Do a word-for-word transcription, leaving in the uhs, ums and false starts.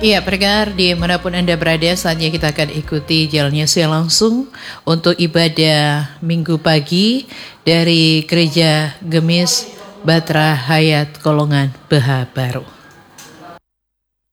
Iya, pendengar dimanapun Anda berada, saatnya kita akan ikuti jalannya siang langsung untuk ibadah Minggu pagi dari Gereja Gemis Batra Hayat Kolongan Beha Baru.